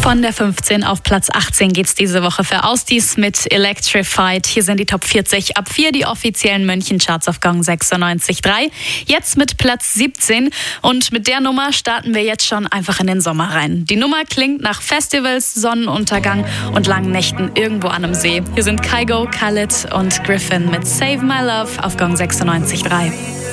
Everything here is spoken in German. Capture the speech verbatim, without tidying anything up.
Von der fünfzehn auf Platz achtzehn geht's diese Woche für Austis mit Electrified. Hier sind die Top vierzig. Ab vier die offiziellen München-Charts auf Gong sechsundneunzig Komma drei. Jetzt mit Platz siebzehn. Und mit der Nummer starten wir jetzt schon einfach in den Sommer rein. Die Nummer klingt nach Festivals, Sonnenuntergang und langen Nächten irgendwo an einem See. Hier sind Kygo, Khalid und Griffin mit Save My Love auf Gong sechsundneunzig Komma drei.